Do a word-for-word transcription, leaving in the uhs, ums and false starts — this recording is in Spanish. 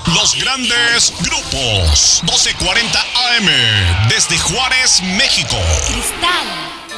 Los grandes grupos. doce cuarenta A M desde Juárez, México. Cristal